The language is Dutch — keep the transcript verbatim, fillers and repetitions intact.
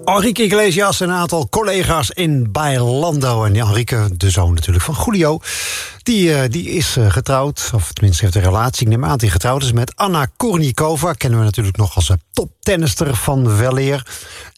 Enrique Iglesias en een aantal collega's in Bailando. En Enrique, de zoon natuurlijk van Julio, die, uh, die is uh, getrouwd. Of tenminste heeft een relatie. Ik neem aan dat hij getrouwd is met Anna Kournikova. Kennen we natuurlijk nog als uh, toptennister van weleer.